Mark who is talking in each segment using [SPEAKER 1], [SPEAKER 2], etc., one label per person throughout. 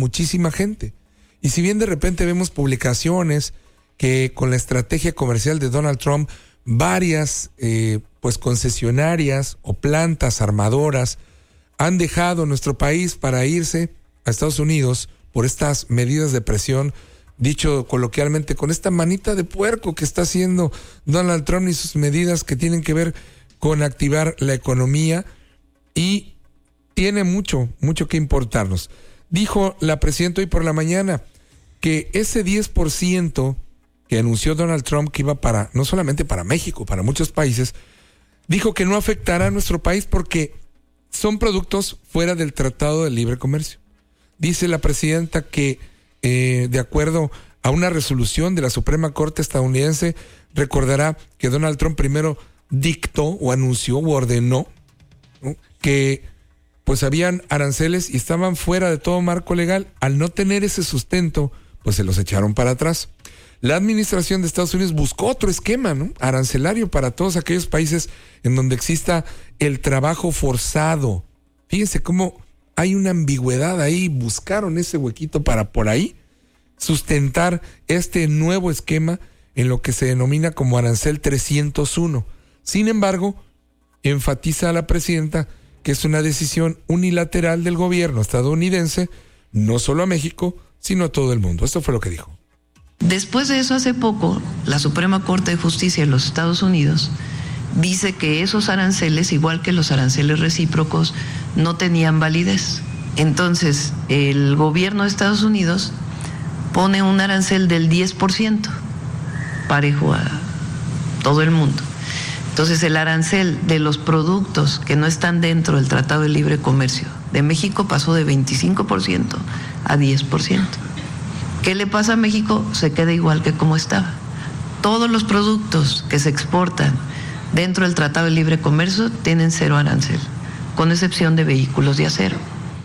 [SPEAKER 1] muchísima gente. Y si bien de repente vemos publicaciones que con la estrategia comercial de Donald Trump, varias pues concesionarias o plantas armadoras han dejado nuestro país para irse a Estados Unidos por estas medidas de presión, dicho coloquialmente, con esta manita de puerco que está haciendo Donald Trump y sus medidas que tienen que ver con activar la economía, y tiene mucho que importarnos. Dijo la presidenta hoy por la mañana que ese 10% que anunció Donald Trump que iba para, no solamente para México, para muchos países, dijo que no afectará a nuestro país porque son productos fuera del Tratado de Libre Comercio. Dice la presidenta que de acuerdo a una resolución de la Suprema Corte estadounidense, recordará que Donald Trump primero dictó o anunció o ordenó, ¿no?, que pues habían aranceles y estaban fuera de todo marco legal. Al no tener ese sustento, pues se los echaron para atrás. La administración de Estados Unidos buscó otro esquema, ¿no?, arancelario para todos aquellos países en donde exista el trabajo forzado. Fíjense cómo hay una ambigüedad ahí. Buscaron ese huequito para por ahí sustentar este nuevo esquema en lo que se denomina como arancel 301. Sin embargo, enfatiza a la presidenta que es una decisión unilateral del gobierno estadounidense, no solo a México, sino a todo el mundo. Esto fue lo que dijo.
[SPEAKER 2] Después de eso, hace poco, la Suprema Corte de Justicia de los Estados Unidos dice que esos aranceles, igual que los aranceles recíprocos, no tenían validez. Entonces, el gobierno de Estados Unidos pone un arancel del 10%, parejo a todo el mundo. Entonces, el arancel de los productos que no están dentro del Tratado de Libre Comercio de México pasó de 25% a 10%. ¿Qué le pasa a México? Se queda igual que como estaba. Todos los productos que se exportan dentro del Tratado de Libre Comercio tienen cero arancel, con excepción de vehículos de acero.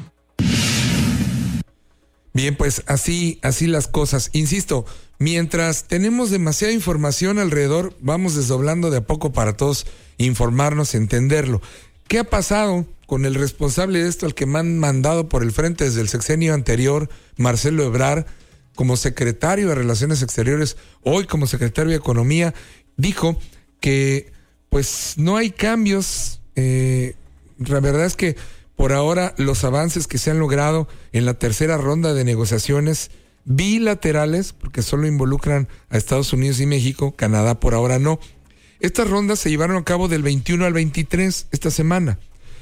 [SPEAKER 1] Bien, pues así las cosas. Insisto, mientras tenemos demasiada información alrededor, vamos desdoblando de a poco para todos informarnos, entenderlo. ¿Qué ha pasado con el responsable de esto, al que me han mandado por el frente desde el sexenio anterior, Marcelo Ebrard, como secretario de Relaciones Exteriores, hoy como secretario de Economía? Dijo que pues no hay cambios. La verdad es que por ahora los avances que se han logrado en la tercera ronda de negociaciones bilaterales, porque solo involucran a Estados Unidos y México, Canadá por ahora no. Estas rondas se llevaron a cabo del 21 al 23 esta semana,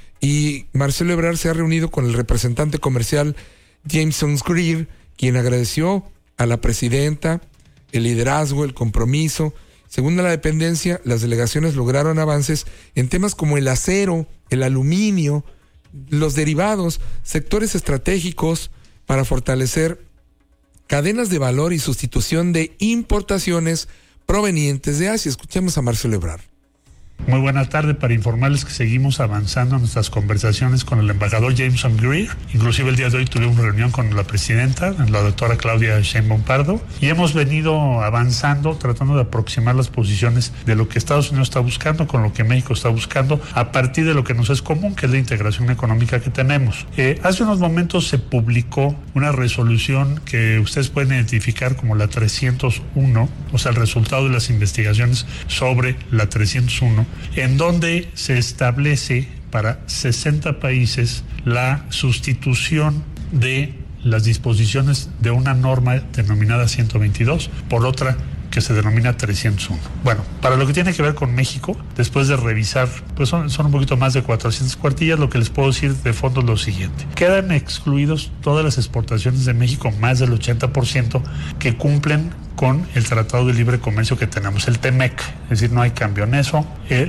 [SPEAKER 1] y Marcelo Ebrard se ha reunido con el representante comercial Jameson Greer, quien agradeció a la presidenta el liderazgo, el compromiso. Según la dependencia, las delegaciones lograron avances en temas como el acero, el aluminio, los derivados, sectores estratégicos para fortalecer cadenas de valor y sustitución de importaciones provenientes de Asia. Escuchemos a Marcelo Ebrard.
[SPEAKER 3] Muy buena tarde, para informarles que seguimos avanzando en nuestras conversaciones con el embajador Jameson Greer. Inclusive el día de hoy tuvimos reunión con la presidenta, la doctora Claudia Sheinbaum Pardo, y hemos venido avanzando, tratando de aproximar las posiciones de lo que Estados Unidos está buscando con lo que México está buscando, a partir de lo que nos es común, que es la integración económica que tenemos. Hace unos momentos se publicó una resolución que ustedes pueden identificar como la 301, o sea, el resultado de las investigaciones sobre la 301, en donde se establece para 60 países la sustitución de las disposiciones de una norma denominada 122 por otra que se denomina 301. Bueno, para lo que tiene que ver con México, después de revisar, pues son un poquito más de 400 cuartillas, lo que les puedo decir de fondo es lo siguiente. Quedan excluidos todas las exportaciones de México, más del 80%, que cumplen con el Tratado de Libre Comercio que tenemos, el TEMEC, es decir, no hay cambio en eso.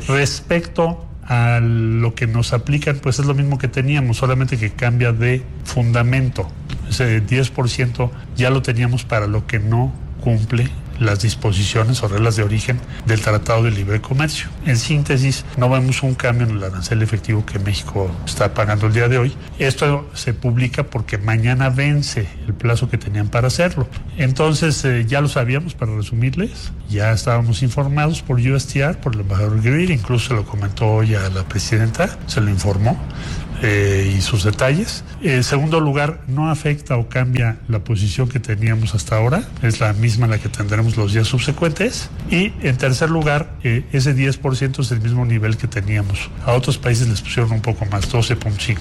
[SPEAKER 3] Respecto a lo que nos aplican, pues es lo mismo que teníamos, solamente que cambia de fundamento. Ese 10% ya lo teníamos para lo que no cumple las disposiciones o reglas de origen del Tratado de Libre Comercio. En síntesis, no vemos un cambio en el arancel efectivo que México está pagando el día de hoy. Esto se publica porque mañana vence el plazo que tenían para hacerlo. Entonces, ya lo sabíamos, para resumirles, ya estábamos informados por USTR, por el embajador Greer, incluso se lo comentó hoy a la presidenta, se lo informó. y sus detalles. En segundo lugar, no afecta o cambia la posición que teníamos hasta ahora, es la misma la que tendremos los días subsecuentes. Y en tercer lugar, ese 10% es el mismo nivel que teníamos. A otros países les pusieron un poco más, 12.5.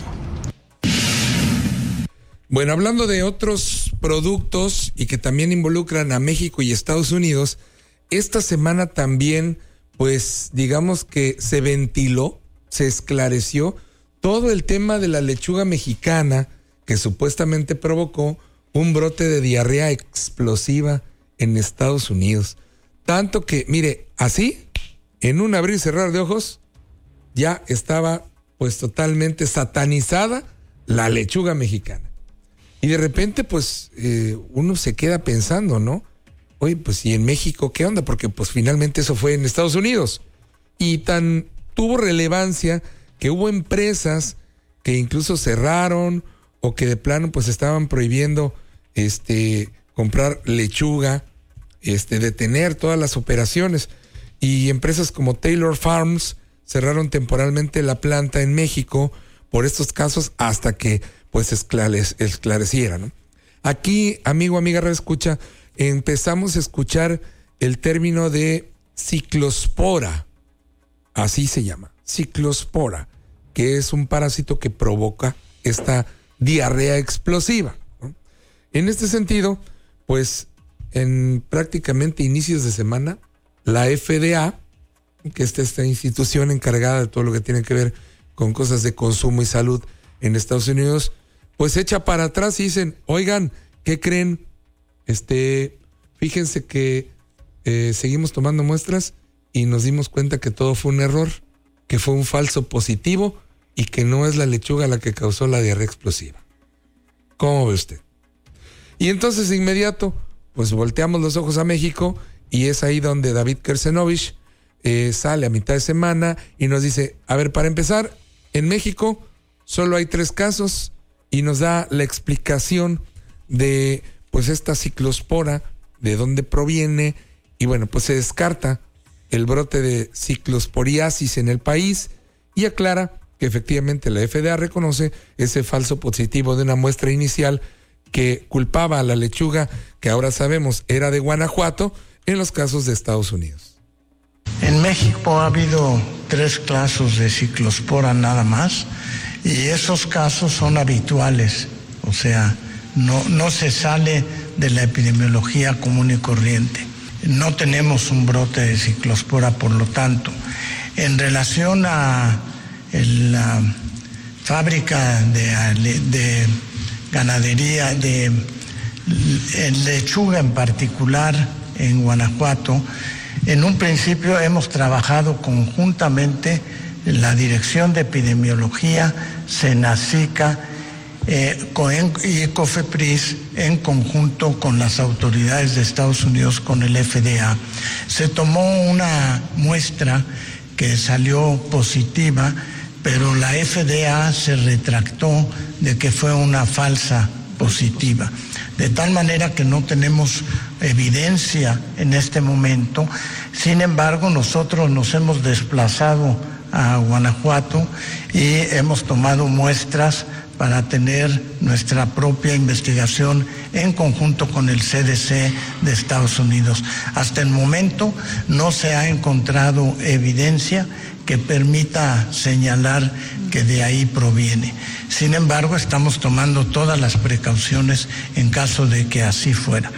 [SPEAKER 1] Bueno, hablando de otros productos y que también involucran a México y Estados Unidos, esta semana también, pues digamos que se ventiló, se esclareció todo el tema de la lechuga mexicana que supuestamente provocó un brote de diarrea explosiva en Estados Unidos. Tanto que, mire, así, en un abrir y cerrar de ojos, ya estaba pues totalmente satanizada la lechuga mexicana. Y de repente, pues, uno se queda pensando, ¿no? Oye, pues, ¿y en México qué onda? Porque, pues, finalmente eso fue en Estados Unidos. Y tan tuvo relevancia que hubo empresas que incluso cerraron o que de plano, pues, estaban prohibiendo, comprar lechuga, detener todas las operaciones. Y empresas como Taylor Farms cerraron temporalmente la planta en México por estos casos hasta que pues esclareciera, ¿no? Aquí, amigo, amiga, reescucha, empezamos a escuchar el término de ciclospora, así se llama, ciclospora, que es un parásito que provoca esta diarrea explosiva, ¿no? En este sentido, pues en prácticamente inicios de semana, la FDA, que es esta institución encargada de todo lo que tiene que ver con cosas de consumo y salud en Estados Unidos, pues echa para atrás y dicen, oigan, ¿qué creen? Fíjense que seguimos tomando muestras y nos dimos cuenta que todo fue un error, que fue un falso positivo y que no es la lechuga la que causó la diarrea explosiva. ¿Cómo ve usted? Y entonces de inmediato, pues volteamos los ojos a México y es ahí donde David Kersenovich sale a mitad de semana y nos dice, a ver, para empezar, en México solo hay 3 casos y nos da la explicación de pues esta ciclospora, de dónde proviene, y bueno, pues se descarta el brote de ciclosporiasis en el país y aclara que efectivamente la FDA reconoce ese falso positivo de una muestra inicial que culpaba a la lechuga, que ahora sabemos era de Guanajuato, en los casos de Estados Unidos.
[SPEAKER 4] En México ha habido 3 casos de ciclospora nada más, y esos casos son habituales, o sea, no se sale de la epidemiología común y corriente. No tenemos un brote de ciclospora, por lo tanto. En relación a la fábrica de ganadería, de lechuga en particular en Guanajuato, en un principio hemos trabajado conjuntamente la Dirección de Epidemiología, Senacica y COFEPRIS en conjunto con las autoridades de Estados Unidos, con el FDA. Se tomó una muestra que salió positiva, pero la FDA se retractó de que fue una falsa positiva. De tal manera que no tenemos evidencia en este momento. Sin embargo, nosotros nos hemos desplazado a Guanajuato y hemos tomado muestras para tener nuestra propia investigación en conjunto con el CDC de Estados Unidos. Hasta el momento no se ha encontrado evidencia que permita señalar que de ahí proviene. Sin embargo, estamos tomando todas las precauciones en caso de que así fuera.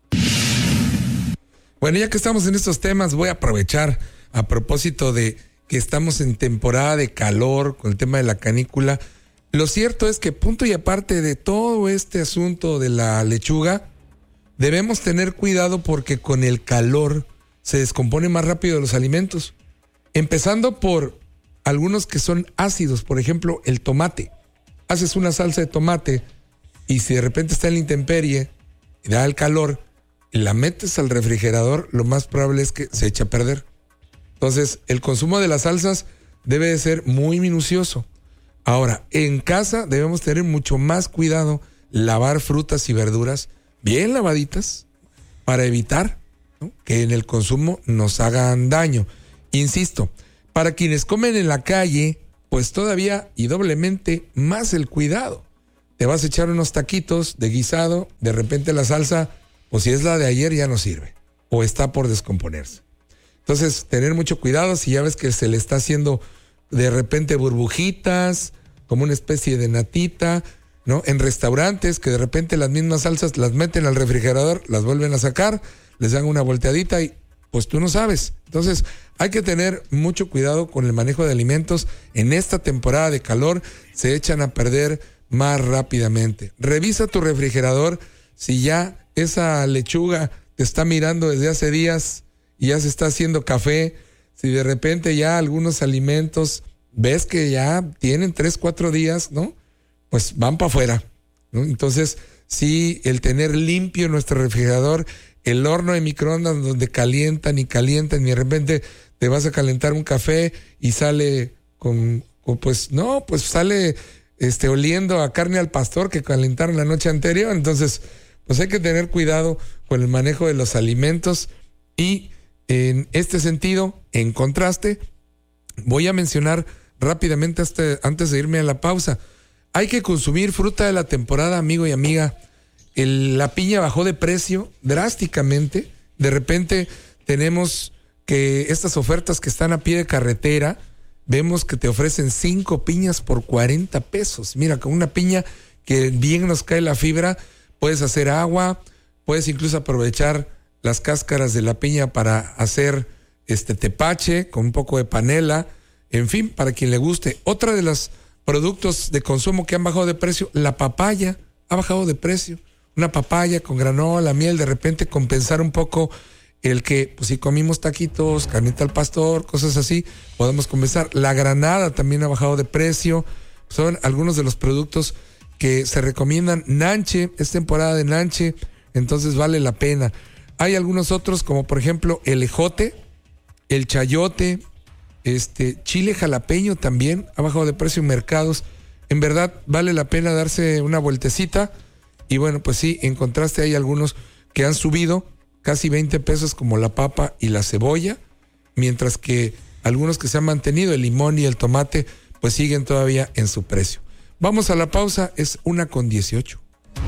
[SPEAKER 1] Bueno, ya que estamos en estos temas, voy a aprovechar a propósito de que estamos en temporada de calor con el tema de la canícula. Lo cierto es que, punto y aparte de todo este asunto de la lechuga, debemos tener cuidado porque con el calor se descomponen más rápido los alimentos. Empezando por algunos que son ácidos, por ejemplo, el tomate. Haces una salsa de tomate y si de repente está en la intemperie y da el calor, la metes al refrigerador, lo más probable es que se eche a perder. Entonces, el consumo de las salsas debe de ser muy minucioso. Ahora, en casa debemos tener mucho más cuidado, lavar frutas y verduras bien lavaditas para evitar, ¿no?, que en el consumo nos hagan daño. Insisto, para quienes comen en la calle pues todavía y doblemente más el cuidado. Te vas a echar unos taquitos de guisado, de repente la salsa, pues si es la de ayer ya no sirve o está por descomponerse. Entonces, tener mucho cuidado si ya ves que se le está haciendo de repente burbujitas, como una especie de natita, ¿no? En restaurantes que de repente las mismas salsas las meten al refrigerador, las vuelven a sacar, les dan una volteadita y pues tú no sabes. Entonces, hay que tener mucho cuidado con el manejo de alimentos. En esta temporada de calor se echan a perder más rápidamente. Revisa tu refrigerador si ya esa lechuga te está mirando desde hace días y ya se está haciendo café, si de repente ya algunos alimentos ves que ya tienen 3-4 días, ¿no? Pues van para afuera, ¿no? Entonces, sí, el tener limpio nuestro refrigerador, el horno de microondas donde calientan y de repente te vas a calentar un café y sale sale oliendo a carne al pastor que calentaron la noche anterior. Entonces, pues hay que tener cuidado con el manejo de los alimentos. Y en este sentido, en contraste, voy a mencionar rápidamente antes de irme a la pausa. Hay que consumir fruta de la temporada, amigo y amiga. La piña bajó de precio drásticamente. De repente tenemos que estas ofertas que están a pie de carretera, vemos que te ofrecen 5 piñas por 40 pesos. Mira, con una piña que bien nos cae la fibra, puedes hacer agua, puedes incluso aprovechar las cáscaras de la piña para hacer tepache con un poco de panela, en fin, para quien le guste. Otra de los productos de consumo que han bajado de precio, la papaya ha bajado de precio. Una papaya con granola, miel, de repente compensar un poco el que, pues si comimos taquitos, carnita al pastor, cosas así, podemos compensar. La granada también ha bajado de precio. Son algunos de los productos que se recomiendan. Nanche, es temporada de nanche, entonces vale la pena. Hay algunos otros, como por ejemplo el ejote, el chayote, chile jalapeño también ha bajado de precio en mercados. En verdad vale la pena darse una vueltecita. Y bueno, pues sí, en contraste hay algunos que han subido casi 20 pesos, como la papa y la cebolla, mientras que algunos que se han mantenido, el limón y el tomate, pues siguen todavía en su precio. Vamos a la pausa, es 1:18.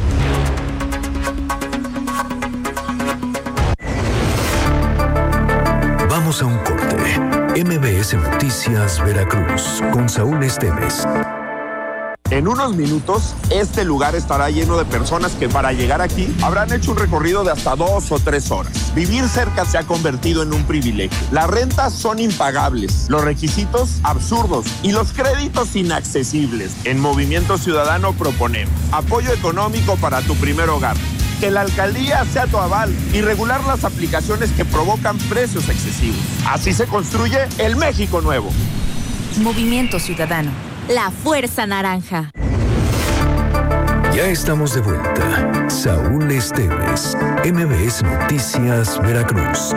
[SPEAKER 5] Vamos a un corte. MBS Noticias Veracruz con Saúl Esteves.
[SPEAKER 6] En unos minutos, este lugar estará lleno de personas que para llegar aquí habrán hecho un recorrido de hasta 2 o 3 horas. Vivir cerca se ha convertido en un privilegio. Las rentas son impagables, los requisitos absurdos y los créditos inaccesibles. En Movimiento Ciudadano proponemos apoyo económico para tu primer hogar, que la alcaldía sea tu aval y regular las aplicaciones que provocan precios excesivos. Así se construye el México nuevo.
[SPEAKER 7] Movimiento Ciudadano. La Fuerza Naranja.
[SPEAKER 5] Ya estamos de vuelta. Saúl Esteves, MBS Noticias Veracruz.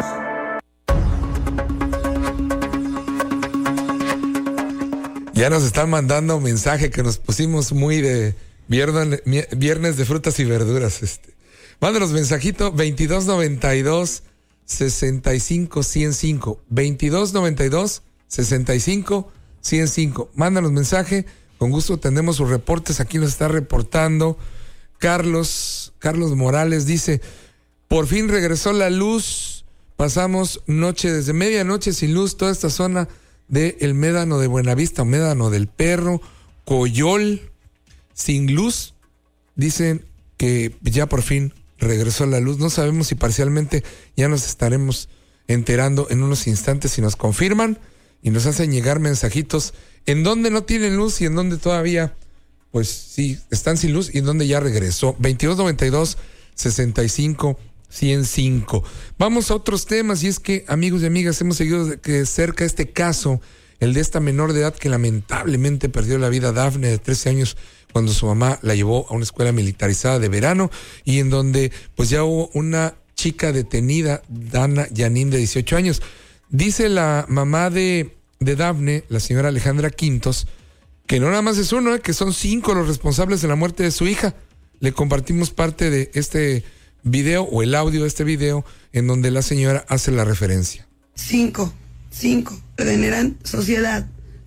[SPEAKER 1] Ya nos están mandando un mensaje que nos pusimos muy de viernes de frutas y verduras. Mándanos mensajito 2292 65 105 2292 65 105. Mándanos mensaje, con gusto tendremos sus reportes. Aquí nos está reportando Carlos Morales, dice: por fin regresó la luz, pasamos noche desde medianoche sin luz, toda esta zona de el Médano de Buenavista, Médano del Perro, Coyol, sin luz. Dicen que ya por fin regresó la luz. No sabemos si parcialmente, ya nos estaremos enterando en unos instantes si nos confirman y nos hacen llegar mensajitos en donde no tienen luz y en donde todavía, pues sí, están sin luz y en donde ya regresó. 2292 65 105. Vamos a otros temas, y es que, amigos y amigas, hemos seguido de cerca este caso, el de esta menor de edad que lamentablemente perdió la vida, Dafne, de 13 años, cuando su mamá la llevó a una escuela militarizada de verano, y en donde pues ya hubo una chica detenida, Dana Yanin, de 18 años. Dice la mamá de Dafne, la señora Alejandra Quintos, que no nada más es uno, que son 5 los responsables de la muerte de su hija. Le compartimos parte de este video, o el audio de este video, en donde la señora hace la referencia.
[SPEAKER 8] 5 generan sociedad,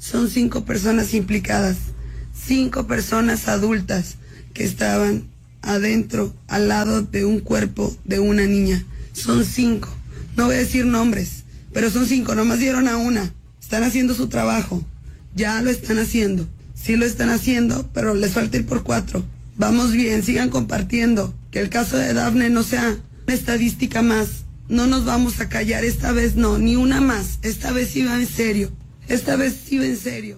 [SPEAKER 8] son 5 personas implicadas, 5 personas adultas que estaban adentro, al lado de un cuerpo de una niña. Son 5, no voy a decir nombres, pero son 5, nomás dieron a una. Están haciendo su trabajo, ya lo están haciendo, sí lo están haciendo, pero les falta ir por 4. Vamos bien, sigan compartiendo, que el caso de Dafne no sea una estadística más. No nos vamos a callar, esta vez no, ni una más. Esta vez sí va en serio. Esta vez sí va en serio.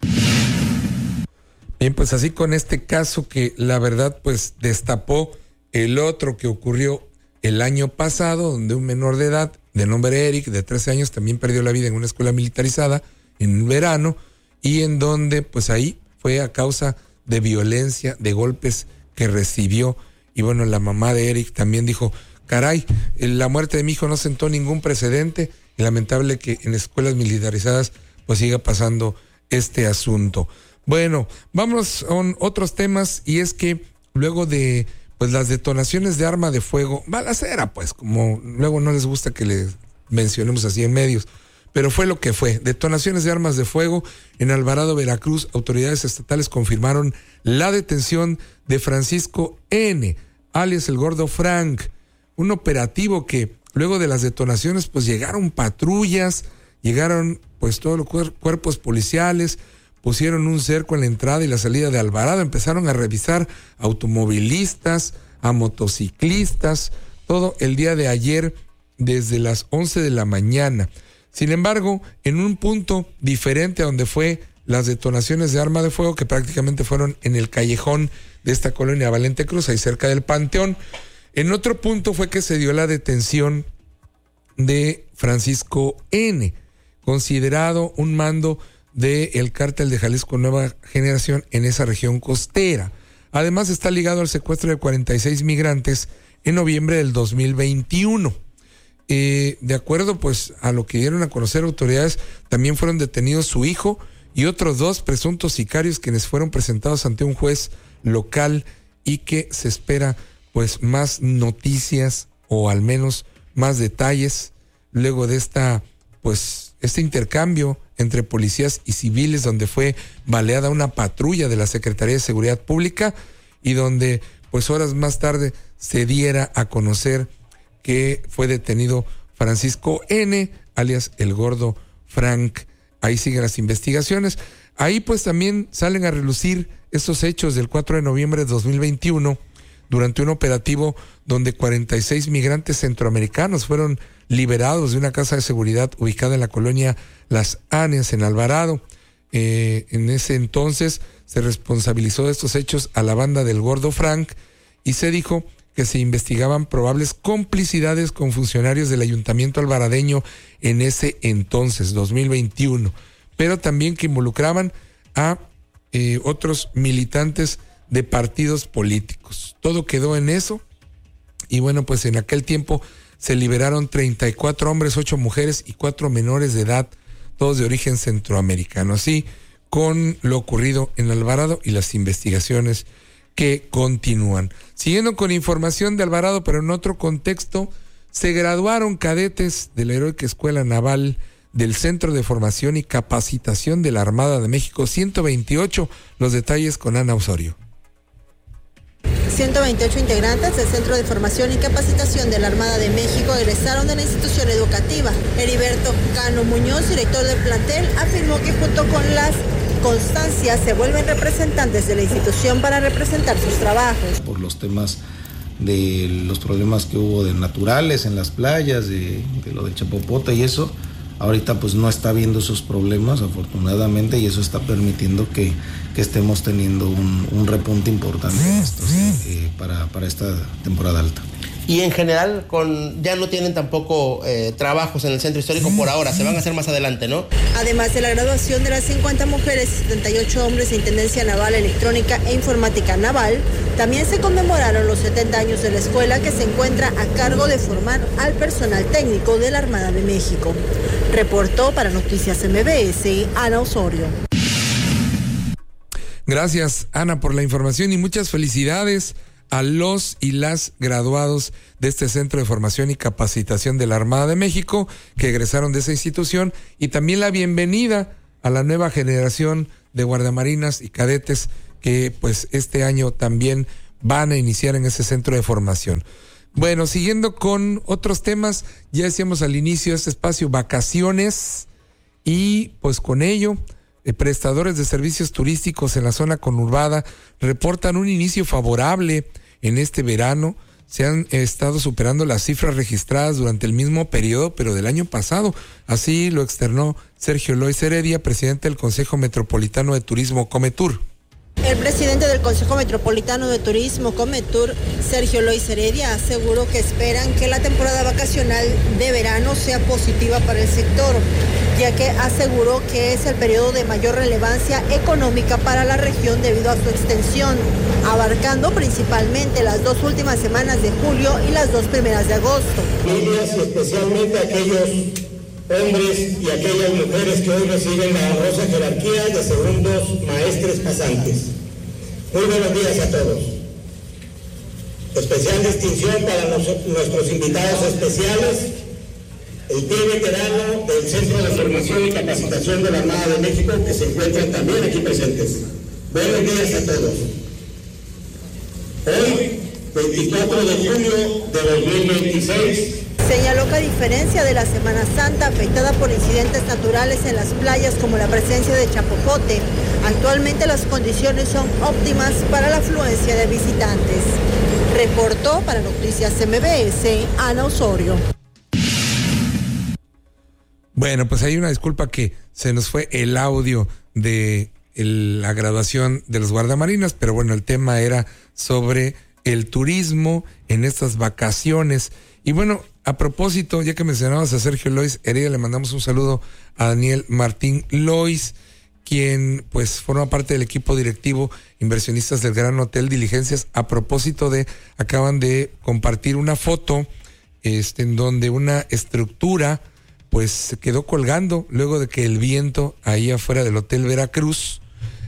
[SPEAKER 1] Bien, pues así con este caso que la verdad pues destapó el otro que ocurrió el año pasado, donde un menor de edad, de nombre Eric, de 13 años, también perdió la vida en una escuela militarizada en verano, y en donde pues ahí fue a causa de violencia, de golpes que recibió. Y bueno, la mamá de Eric también dijo, caray, la muerte de mi hijo no sentó ningún precedente, y lamentable que en escuelas militarizadas pues siga pasando este asunto. Bueno, vamos con otros temas, y es que luego de pues las detonaciones de arma de fuego, balacera pues, como luego no les gusta que les mencionemos así en medios, pero fue lo que fue, detonaciones de armas de fuego en Alvarado, Veracruz. Autoridades estatales confirmaron la detención de Francisco N., alias el Gordo Frank, un operativo que luego de las detonaciones pues llegaron patrullas, llegaron pues todos los cuerpos policiales, pusieron un cerco en la entrada y la salida de Alvarado, empezaron a revisar automovilistas, a motociclistas, todo el día de ayer desde las 11 de la mañana. Sin embargo, en un punto diferente a donde fue las detonaciones de arma de fuego, que prácticamente fueron en el callejón de esta colonia Valente Cruz, ahí cerca del Panteón, en otro punto fue que se dio la detención de Francisco N., considerado un mando del cártel de Jalisco Nueva Generación en esa región costera. Además está ligado al secuestro de 46 migrantes en noviembre del 2021. De acuerdo pues a lo que dieron a conocer autoridades, también fueron detenidos su hijo y otros 2 presuntos sicarios, quienes fueron presentados ante un juez local, y que se espera pues más noticias o al menos más detalles luego de este intercambio entre policías y civiles, donde fue baleada una patrulla de la Secretaría de Seguridad Pública, y donde pues horas más tarde se diera a conocer que fue detenido Francisco N., alias el Gordo Frank. Ahí siguen las investigaciones. Ahí pues también salen a relucir estos hechos del 4 de noviembre de 2021, durante un operativo donde 46 migrantes centroamericanos fueron liberados de una casa de seguridad ubicada en la colonia Las Áneas, en Alvarado. En ese entonces se responsabilizó de estos hechos a la banda del Gordo Frank, y se dijo que se investigaban probables complicidades con funcionarios del ayuntamiento alvaradeño en ese entonces, 2021, pero también que involucraban a otros militantes de partidos políticos. Todo quedó en eso, y bueno, pues en aquel tiempo se liberaron 34 hombres, 8 mujeres y 4 menores de edad, todos de origen centroamericano. Así con lo ocurrido en Alvarado y las investigaciones que continúan. Siguiendo con información de Alvarado, pero en otro contexto, se graduaron cadetes de la Heroica Escuela Naval del Centro de Formación y Capacitación de la Armada de México, 128. Los detalles con Ana Osorio.
[SPEAKER 9] 128 integrantes del Centro de Formación y Capacitación de la Armada de México egresaron de la institución educativa. Heriberto Cano Muñoz, director del plantel, afirmó que junto con las constancias se vuelven representantes de la institución para representar sus trabajos.
[SPEAKER 10] Por los temas de los problemas que hubo de naturales en las playas, de lo del Chapopote y eso, ahorita pues no está habiendo esos problemas afortunadamente, y eso está permitiendo que estemos teniendo un repunte importante para esta temporada alta.
[SPEAKER 11] Y en general ya no tienen tampoco trabajos en el centro histórico por ahora, se van a hacer más adelante, ¿no?
[SPEAKER 9] Además de la graduación de las 50 mujeres y 78 hombres de Intendencia Naval, Electrónica e Informática Naval, también se conmemoraron los 70 años de la escuela, que se encuentra a cargo de formar al personal técnico de la Armada de México. Reportó para Noticias MBS, Ana Osorio.
[SPEAKER 1] Gracias, Ana, por la información, y muchas felicidades a los y las graduados de este Centro de Formación y Capacitación de la Armada de México que egresaron de esa institución, y también la bienvenida a la nueva generación de guardamarinas y cadetes que pues este año también van a iniciar en ese centro de formación. Bueno, siguiendo con otros temas, ya decíamos al inicio de este espacio, vacaciones, y pues con ello, prestadores de servicios turísticos en la zona conurbada reportan un inicio favorable en este verano. Se han estado superando las cifras registradas durante el mismo periodo, pero del año pasado. Así lo externó Sergio Lois Heredia, presidente del Consejo Metropolitano de Turismo, Cometur.
[SPEAKER 9] El presidente del Consejo Metropolitano de Turismo, Cometur, Sergio Lois Heredia, aseguró que esperan que la temporada vacacional de verano sea positiva para el sector, ya que aseguró que es el periodo de mayor relevancia económica para la región debido a su extensión, abarcando principalmente las 2 últimas semanas de julio y las 2 primeras de agosto.
[SPEAKER 12] Familias y especialmente aquellos hombres y aquellas mujeres que hoy reciben la honrosa jerarquía de segundos maestres pasantes. Muy buenos días a todos. Especial distinción para nuestros invitados especiales, el pie veterano del Centro de Formación y Capacitación de la Armada de México, que se encuentran también aquí presentes. Buenos días a todos. Hoy, 24 de junio de 2026,
[SPEAKER 9] señaló que a diferencia de la Semana Santa afectada por incidentes naturales en las playas como la presencia de chapopote, actualmente las condiciones son óptimas para la afluencia de visitantes. Reportó para Noticias MBS, Ana Osorio.
[SPEAKER 1] Bueno, pues hay una disculpa que se nos fue el audio de la graduación de los guardamarinas, pero bueno, el tema era sobre el turismo en estas vacaciones. Y bueno, a propósito, ya que mencionabas a Sergio Lois Heredia, le mandamos un saludo a Daniel Martín Lois, quien pues forma parte del equipo directivo inversionistas del Gran Hotel Diligencias. A propósito de, acaban de compartir una foto en donde una estructura pues se quedó colgando luego de que el viento ahí afuera del Hotel Veracruz,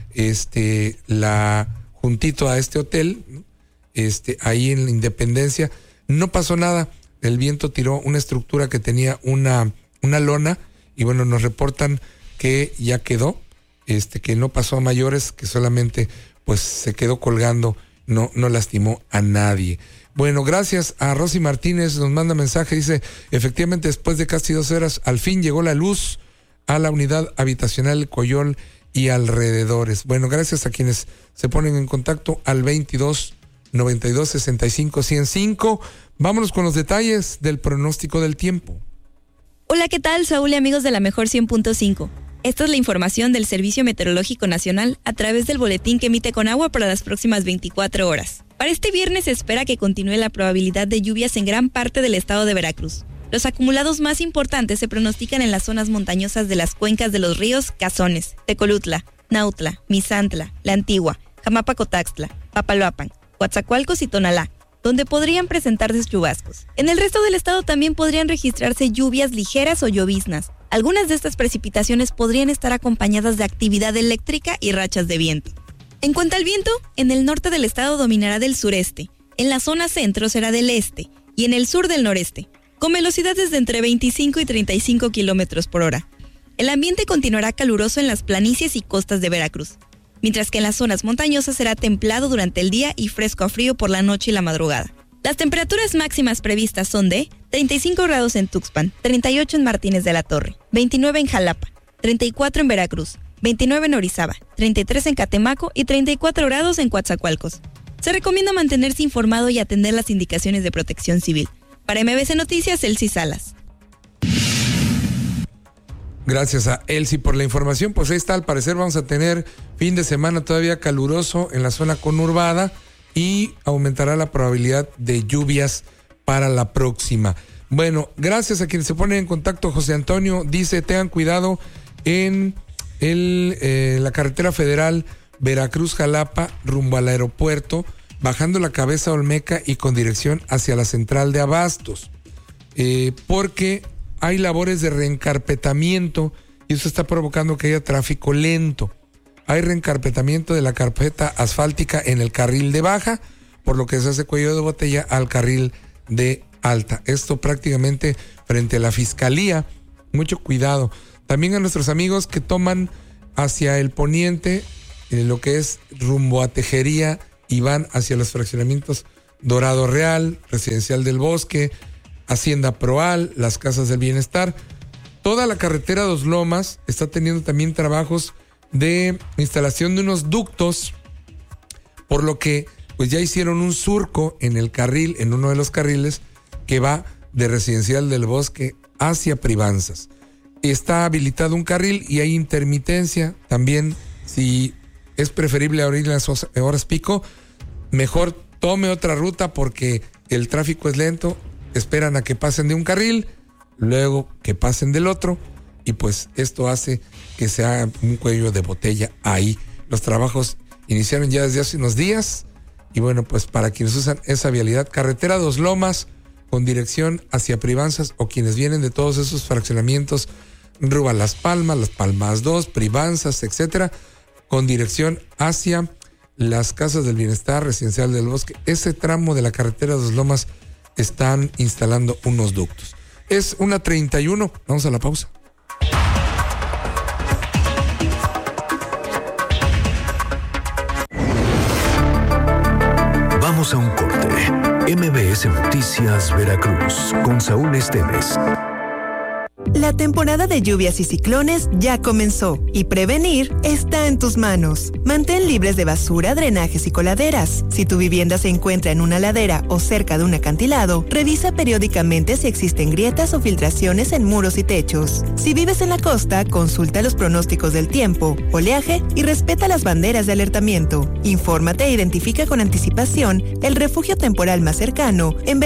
[SPEAKER 1] juntito a este hotel, ¿no? Ahí en la Independencia, no pasó nada. El viento tiró una estructura que tenía una lona y bueno, nos reportan que ya quedó, que no pasó a mayores, que solamente pues se quedó colgando, no lastimó a nadie. Bueno, gracias a Rosy Martínez, nos manda mensaje, dice, efectivamente después de casi 2 horas, al fin llegó la luz a la unidad habitacional Coyol y alrededores. Bueno, gracias a quienes se ponen en contacto al 22 92 65 105. Vámonos con los detalles del pronóstico del tiempo.
[SPEAKER 13] Hola, ¿qué tal, Saúl y amigos de la Mejor 100.5? Esta es la información del Servicio Meteorológico Nacional a través del boletín que emite Conagua para las próximas 24 horas. Para este viernes se espera que continúe la probabilidad de lluvias en gran parte del estado de Veracruz. Los acumulados más importantes se pronostican en las zonas montañosas de las cuencas de los ríos Cazones, Tecolutla, Nautla, Misantla, La Antigua, Jamapacotaxtla, Papaloapan, Coatzacoalcos y Tonalá, donde podrían presentarse chubascos. En el resto del estado también podrían registrarse lluvias ligeras o lloviznas. Algunas de estas precipitaciones podrían estar acompañadas de actividad eléctrica y rachas de viento. En cuanto al viento, en el norte del estado dominará del sureste, en la zona centro será del este y en el sur del noreste, con velocidades de entre 25 y 35 kilómetros por hora. El ambiente continuará caluroso en las planicies y costas de Veracruz, mientras que en las zonas montañosas será templado durante el día y fresco a frío por la noche y la madrugada. Las temperaturas máximas previstas son de 35 grados en Tuxpan, 38 en Martínez de la Torre, 29 en Jalapa, 34 en Veracruz, 29 en Orizaba, 33 en Catemaco y 34 grados en Coatzacoalcos. Se recomienda mantenerse informado y atender las indicaciones de protección civil. Para MBC Noticias, Elsie Salas.
[SPEAKER 1] Gracias a Elsie por la información. Pues ahí está, al parecer vamos a tener fin de semana todavía caluroso en la zona conurbada y aumentará la probabilidad de lluvias para la próxima. Bueno, gracias a quienes se ponen en contacto. José Antonio dice, tengan cuidado en la carretera federal Veracruz-Jalapa rumbo al aeropuerto, bajando la Cabeza Olmeca y con dirección hacia la central de Abastos, porque hay labores de reencarpetamiento y eso está provocando que haya tráfico lento. Hay reencarpetamiento de la carpeta asfáltica en el carril de baja, por lo que se hace cuello de botella al carril de alta. Esto prácticamente frente a la fiscalía. Mucho cuidado. También a nuestros amigos que toman hacia el poniente, lo que es rumbo a Tejería, y van hacia los fraccionamientos Dorado Real, Residencial del Bosque, Hacienda Proal, las Casas del Bienestar. Toda la carretera Dos Lomas está teniendo también trabajos de instalación de unos ductos, por lo que pues ya hicieron un surco en el carril, en uno de los carriles que va de Residencial del Bosque hacia Privanzas. Está habilitado un carril y hay intermitencia también. Si es preferible abrir las horas pico, mejor tome otra ruta porque el tráfico es lento. Esperan a que pasen de un carril, luego que pasen del otro, y pues esto hace que sea un cuello de botella ahí. Los trabajos iniciaron ya desde hace unos días, y bueno, pues para quienes usan esa vialidad, carretera Dos Lomas con dirección hacia Privanzas, o quienes vienen de todos esos fraccionamientos, Rúa Las Palmas 2, Privanzas, etcétera, con dirección hacia las Casas del Bienestar, Residencial del Bosque, ese tramo de la carretera Dos Lomas están instalando unos ductos. Es 1:31, vamos a la pausa.
[SPEAKER 5] Vamos a un corte. MBS Noticias Veracruz con Saúl Esteves.
[SPEAKER 14] La temporada de lluvias y ciclones ya comenzó y prevenir está en tus manos. Mantén libres de basura, drenajes y coladeras. Si tu vivienda se encuentra en una ladera o cerca de un acantilado, revisa periódicamente si existen grietas o filtraciones en muros y techos. Si vives en la costa, consulta los pronósticos del tiempo, oleaje y respeta las banderas de alertamiento. Infórmate e identifica con anticipación el refugio temporal más cercano en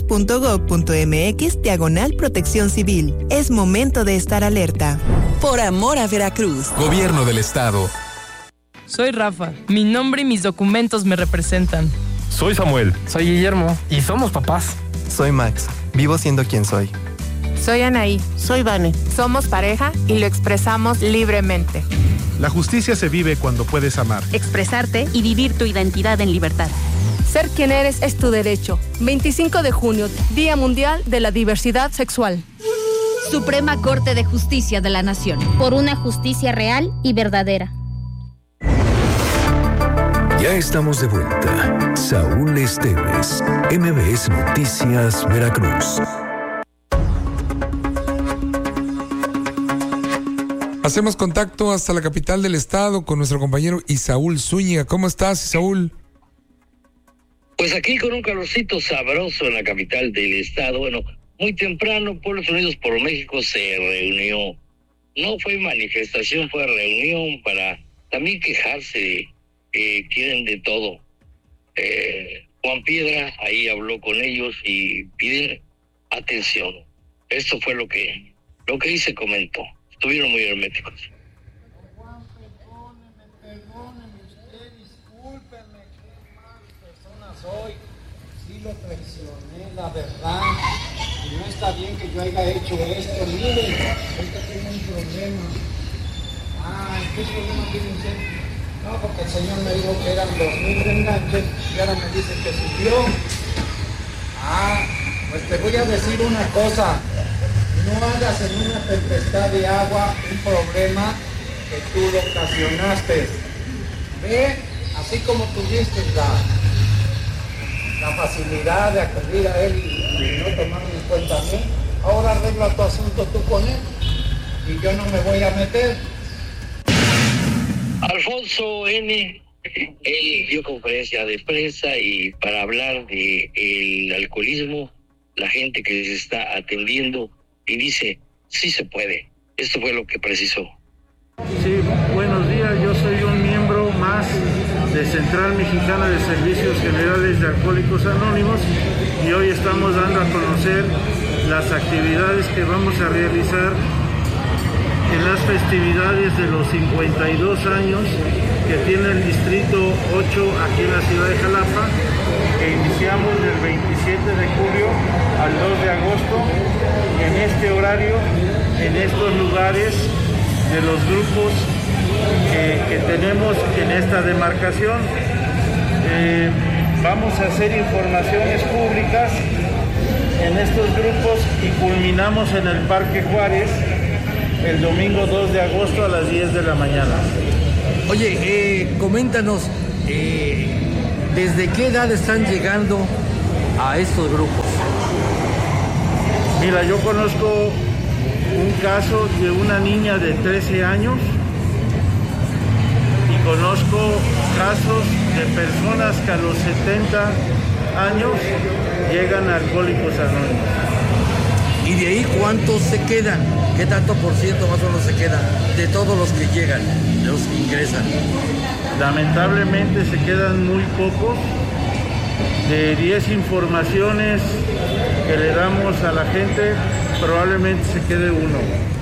[SPEAKER 14] veracruz.gov.mx/protección civil. Es momento de estar alerta.
[SPEAKER 15] Por amor a Veracruz.
[SPEAKER 16] Gobierno del Estado.
[SPEAKER 17] Soy Rafa. Mi nombre y mis documentos me representan.
[SPEAKER 18] Soy Samuel.
[SPEAKER 19] Soy Guillermo.
[SPEAKER 18] Y somos papás.
[SPEAKER 19] Soy Max. Vivo siendo quien soy.
[SPEAKER 20] Soy Anaí.
[SPEAKER 21] Soy Vane.
[SPEAKER 20] Somos pareja y lo expresamos libremente.
[SPEAKER 22] La justicia se vive cuando puedes amar,
[SPEAKER 23] expresarte y vivir tu identidad en libertad.
[SPEAKER 24] Ser quien eres es tu derecho. 25 de junio, Día Mundial de la Diversidad Sexual.
[SPEAKER 25] Suprema Corte de Justicia de la Nación.
[SPEAKER 26] Por una justicia real y verdadera.
[SPEAKER 5] Ya estamos de vuelta. Saúl Esteves, MBS Noticias Veracruz.
[SPEAKER 1] Hacemos contacto hasta la capital del estado con nuestro compañero Isaúl Zúñiga. ¿Cómo estás, Isaúl?
[SPEAKER 27] Pues aquí con un calorcito sabroso en la capital del estado. Bueno, muy temprano, Pueblos Unidos por México se reunió. No fue manifestación, fue reunión para también quejarse de que quieren de todo. Juan Piedra ahí habló con ellos y piden atención. Esto fue lo que ahí se comentó. Estuvieron muy herméticos.
[SPEAKER 28] Juan, perdóneme usted, discúlpeme, qué malas personas soy. Sí lo traicioné, la verdad. Y no está bien que yo haya hecho esto. Miren, ahorita tengo un problema. ¿Qué problema tiene usted? No, porque el señor me dijo que eran 2,000 enganches y ahora me dice que subió. Pues te voy a decir una cosa. No hagas en una tempestad de agua un problema que tú lo ocasionaste. Ve, así como tuviste la facilidad de acudir a él y no tomarme en cuenta a mí, ahora arregla tu asunto tú con él y yo no me voy a meter.
[SPEAKER 27] Alfonso N., él dio conferencia de prensa y para hablar de el alcoholismo, la gente que se está atendiendo, y dice, sí se puede. Esto fue lo que precisó.
[SPEAKER 29] Sí, buenos días. Yo soy un miembro más de Central Mexicana de Servicios Generales de Alcohólicos Anónimos y hoy estamos dando a conocer las actividades que vamos a realizar en las festividades de los 52 años que tiene el Distrito 8 aquí en la ciudad de Jalapa, que iniciamos del 27 de julio al 2 de agosto, y en este horario, en estos lugares de los grupos que tenemos en esta demarcación, vamos a hacer informaciones públicas en estos grupos y culminamos en el Parque Juárez el domingo 2 de agosto a las 10 de la mañana.
[SPEAKER 2] Oye, coméntanos, ¿desde qué edad están llegando a estos grupos?
[SPEAKER 29] Mira, yo conozco un caso de una niña de 13 años y conozco casos de personas que a los 70 años llegan a Alcohólicos Anónimos.
[SPEAKER 2] ¿Y de ahí cuántos se quedan? ¿Qué tanto por ciento más o menos se queda de todos los que llegan, de los que ingresan?
[SPEAKER 29] Lamentablemente se quedan muy pocos. De 10 informaciones que le damos a la gente, probablemente se quede uno.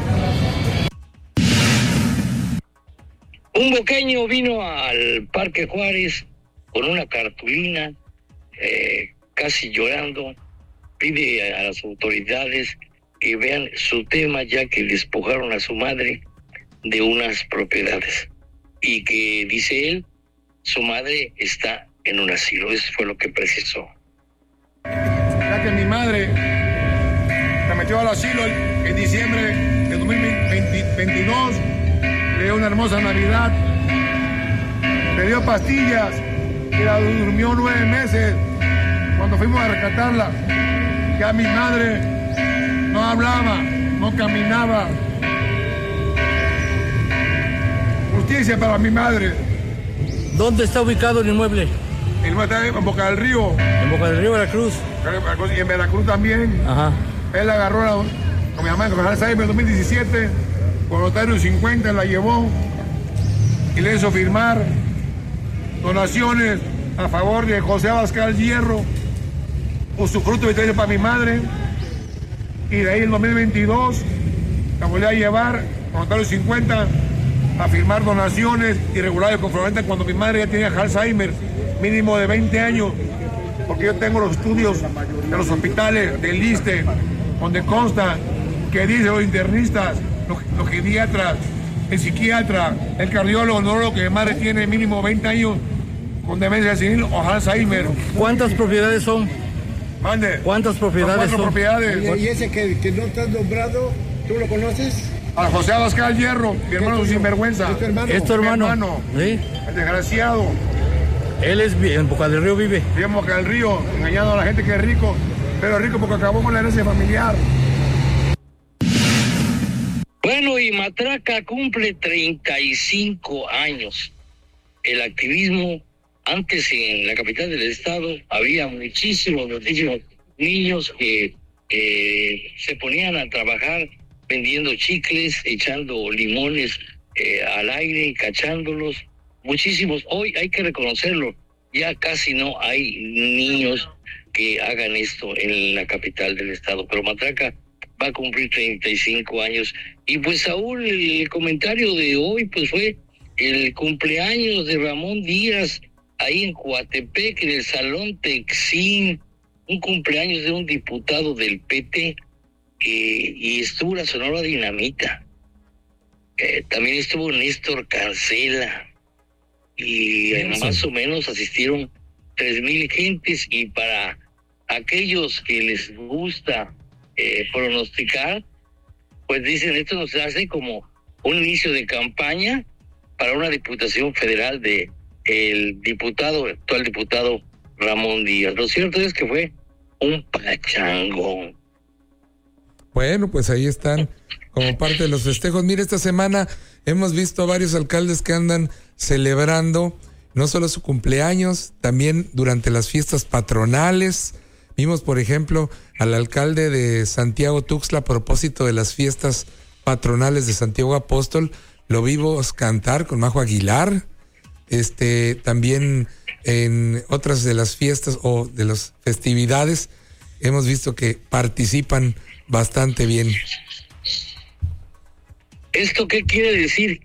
[SPEAKER 27] Un boqueño vino al Parque Juárez con una cartulina, casi llorando, pide a las autoridades que vean su tema, ya que despojaron a su madre de unas propiedades y que, dice él, su madre está en un asilo. Eso fue lo que precisó.
[SPEAKER 3] Ya que mi madre se metió al asilo en diciembre de 2022, le dio una hermosa Navidad, le dio pastillas, ella durmió 9 meses. Cuando fuimos a rescatarla, ya mi madre no hablaba, no caminaba. Justicia para mi madre.
[SPEAKER 2] ¿Dónde está ubicado el inmueble?
[SPEAKER 3] El inmueble está en Boca del Río.
[SPEAKER 2] En Boca del Río, Veracruz.
[SPEAKER 3] Y en Veracruz también.
[SPEAKER 2] Ajá.
[SPEAKER 3] Él la agarró con mi mamá en Alzheimer en 2017, con notario 50 la llevó y le hizo firmar donaciones a favor de José Abascal Hierro, usufructo vitalicio para mi madre, y de ahí en 2022 la volví a llevar con notario 50 a firmar donaciones irregulares comprometen cuando mi madre ya tenía Alzheimer, mínimo de 20 años, porque yo tengo los estudios de los hospitales del ISSSTE, donde consta que dicen los internistas, los pediatras, el psiquiatra, el cardiólogo, el neurólogo, que mi madre tiene mínimo 20 años con demencia senil o Alzheimer.
[SPEAKER 2] ¿Cuántas propiedades son?
[SPEAKER 3] Mande.
[SPEAKER 2] ¿Cuántas propiedades son?
[SPEAKER 3] 4 propiedades.
[SPEAKER 28] ¿Y ese que no te has nombrado, tú lo conoces?
[SPEAKER 3] A José Abascal Hierro, mi hermano sinvergüenza.
[SPEAKER 2] ¿Es tu hermano? ¿Sí?
[SPEAKER 3] El desgraciado.
[SPEAKER 2] Él es en Boca del Río vive.
[SPEAKER 3] Vive en Boca del Río, engañando a la gente que es rico, pero rico porque acabó con la herencia familiar.
[SPEAKER 27] Bueno, y Matraca cumple 35 años. El activismo, antes en la capital del estado, había muchísimos niños que se ponían a trabajar vendiendo chicles, echando limones al aire, cachándolos. Muchísimos. Hoy hay que reconocerlo, ya casi no hay niños que hagan esto en la capital del estado, pero Matraca va a cumplir 35 años. Y pues, Saúl, el comentario de hoy pues fue el cumpleaños de Ramón Díaz ahí en Coatepec, en el Salón Texín, un cumpleaños de un diputado del PT, y estuvo la Sonora Dinamita, también estuvo Néstor Cancela, y más o menos asistieron 3,000 gentes. Y para aquellos que les gusta pronosticar, pues dicen, esto nos hace como un inicio de campaña para una diputación federal de el actual diputado Ramón Díaz. Lo cierto es que fue un pachangón.
[SPEAKER 1] Bueno, pues ahí están como parte de los festejos. Mire, esta semana hemos visto a varios alcaldes que andan celebrando no solo su cumpleaños, también durante las fiestas patronales. Vimos, por ejemplo, al alcalde de Santiago Tuxtla a propósito de las fiestas patronales de Santiago Apóstol. Lo vimos cantar con Majo Aguilar. También en otras de las fiestas o de las festividades hemos visto que participan bastante bien.
[SPEAKER 27] ¿Esto qué quiere decir?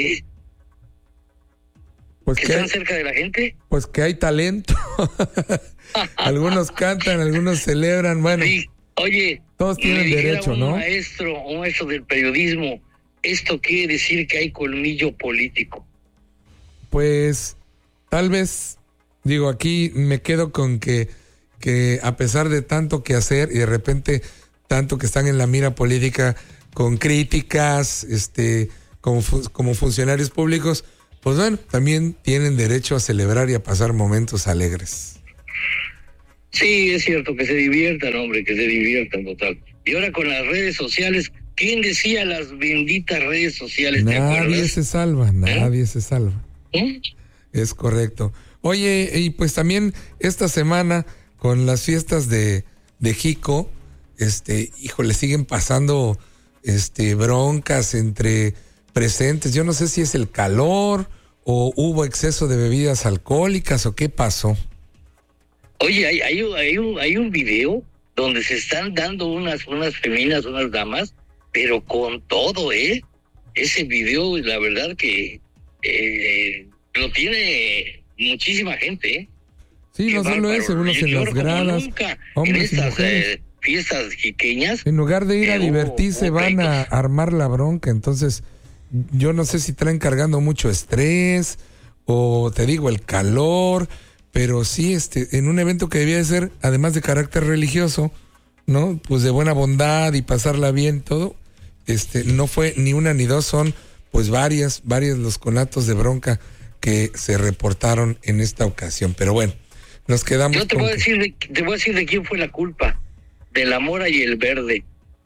[SPEAKER 1] Pues
[SPEAKER 27] ¿Que están cerca de la gente?
[SPEAKER 1] Pues que hay talento. Algunos cantan, algunos celebran, bueno.
[SPEAKER 27] Sí. Oye,
[SPEAKER 1] todos tienen derecho, ¿no?
[SPEAKER 27] Un maestro del periodismo, ¿esto quiere decir que hay colmillo político?
[SPEAKER 1] Pues tal vez, digo, aquí me quedo con que a pesar de tanto que hacer y de repente tanto que están en la mira política, con críticas, como funcionarios públicos, pues bueno, también tienen derecho a celebrar y a pasar momentos alegres.
[SPEAKER 27] Sí, es cierto, que se diviertan, hombre, que se diviertan, total. Y ahora con las redes sociales, ¿quién decía las benditas redes sociales?
[SPEAKER 1] Nadie se salva, nadie se salva. Es correcto. Oye, y pues también esta semana con las fiestas de Jico, híjole, siguen pasando broncas entre presentes. Yo no sé si es el calor o hubo exceso de bebidas alcohólicas o qué pasó.
[SPEAKER 27] Oye, hay un video donde se están dando unas feminas, unas damas, pero con todo, ese video, la verdad que lo tiene muchísima gente,
[SPEAKER 1] Sí, no solo eso, unos en las gradas, hombres y mujeres.
[SPEAKER 27] Fiestas jiqueñas.
[SPEAKER 1] En lugar de ir a divertirse, van a armar la bronca. Entonces, yo no sé si traen cargando mucho estrés o, te digo, el calor, pero sí, en un evento que debía de ser, además de carácter religioso, ¿no? Pues de buena bondad y pasarla bien, todo, no fue ni una ni dos, son pues varias los conatos de bronca que se reportaron en esta ocasión. Pero bueno, nos quedamos.
[SPEAKER 27] Yo te voy a decir de quién fue la culpa. De la Mora y el Verde,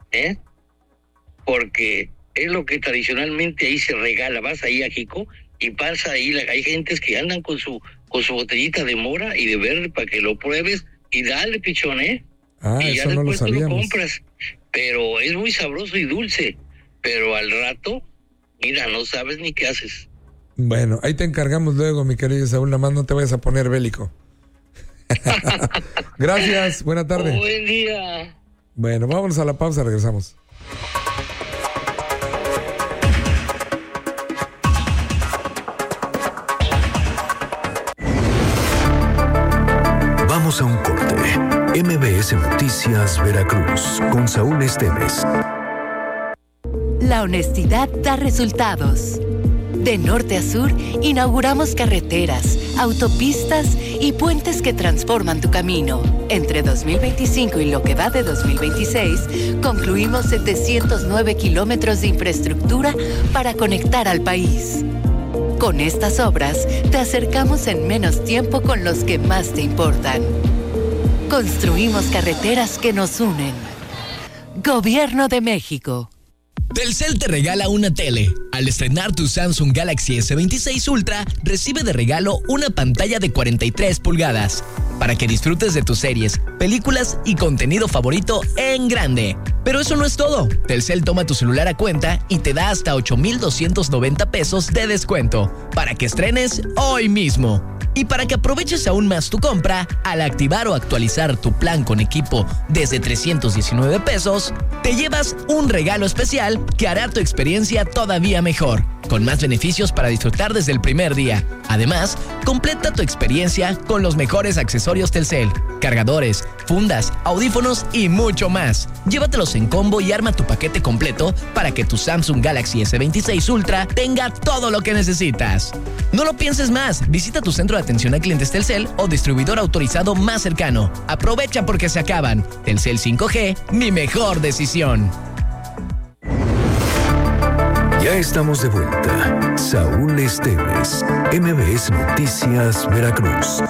[SPEAKER 27] porque es lo que tradicionalmente ahí se regala. Vas ahí a Jico y pasa ahí, hay gentes que andan con su botellita de Mora y de Verde para que lo pruebes y dale, pichón, y ya
[SPEAKER 1] eso no
[SPEAKER 27] después
[SPEAKER 1] lo
[SPEAKER 27] tú lo
[SPEAKER 1] sabíamos.
[SPEAKER 27] compras, pero es muy sabroso y dulce, pero al rato, mira, no sabes ni qué haces.
[SPEAKER 1] Bueno, ahí te encargamos luego, mi querido Saúl, nada más no te vayas a poner bélico. Gracias, buena tarde.
[SPEAKER 27] Buen día.
[SPEAKER 1] Bueno, vámonos a la pausa, regresamos.
[SPEAKER 5] Vamos a un corte. MBS Noticias Veracruz con Saúl Esteves.
[SPEAKER 4] La honestidad da resultados. De norte a sur, inauguramos carreteras, autopistas y puentes que transforman tu camino. Entre 2025 y lo que va de 2026, concluimos 709 kilómetros de infraestructura para conectar al país. Con estas obras, te acercamos en menos tiempo con los que más te importan. Construimos carreteras que nos unen. Gobierno de México.
[SPEAKER 6] Telcel te regala una tele. Al estrenar tu Samsung Galaxy S26 Ultra, recibe de regalo una pantalla de 43 pulgadas para que disfrutes de tus series, películas y contenido favorito en grande. Pero eso no es todo. Telcel toma tu celular a cuenta y te da hasta 8,290 pesos de descuento para que estrenes hoy mismo. Y para que aproveches aún más tu compra, al activar o actualizar tu plan con equipo desde 319 pesos, te llevas un regalo especial que hará tu experiencia todavía mejor, con más beneficios para disfrutar desde el primer día. Además, completa tu experiencia con los mejores accesorios Telcel, cargadores, fundas, audífonos y mucho más. Llévatelos en combo y arma tu paquete completo para que tu Samsung Galaxy S26 Ultra tenga todo lo que necesitas. No lo pienses más, visita tu centro de atención a clientes Telcel o distribuidor autorizado más cercano. Aprovecha porque se acaban. Telcel 5G, mi mejor decisión.
[SPEAKER 5] Ya estamos de vuelta. Saúl Esteves, MBS Noticias Veracruz.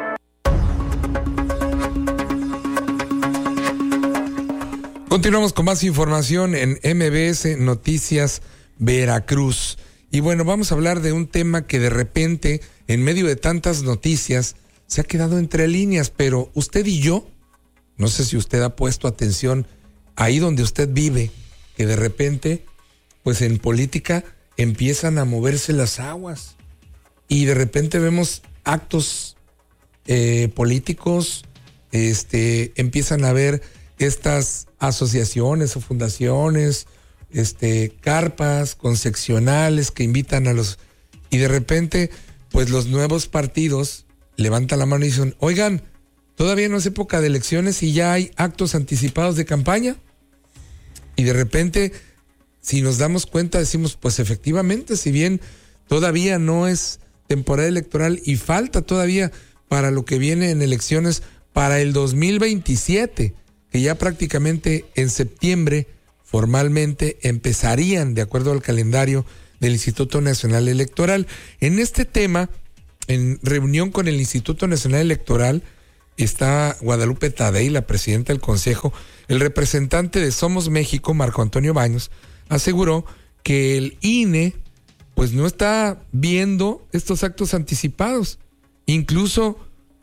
[SPEAKER 1] Continuamos con más información en MBS Noticias Veracruz. Y bueno, vamos a hablar de un tema que de repente, en medio de tantas noticias, se ha quedado entre líneas, pero usted y yo, no sé si usted ha puesto atención ahí donde usted vive, que de repente, pues en política empiezan a moverse las aguas y de repente vemos actos políticos, empiezan a haber estas asociaciones o fundaciones, carpas concepcionales que invitan a los, y de repente pues los nuevos partidos levantan la mano y dicen, oigan, todavía no es época de elecciones y ya hay actos anticipados de campaña. Y de repente, si nos damos cuenta, decimos, pues efectivamente, si bien todavía no es temporada electoral y falta todavía para lo que viene en elecciones para el 2027, que ya prácticamente en septiembre formalmente empezarían de acuerdo al calendario del Instituto Nacional Electoral. En este tema, en reunión con el Instituto Nacional Electoral, está Guadalupe Tadei, la presidenta del Consejo. El representante de Somos México, Marco Antonio Baños, aseguró que el INE pues no está viendo estos actos anticipados. Incluso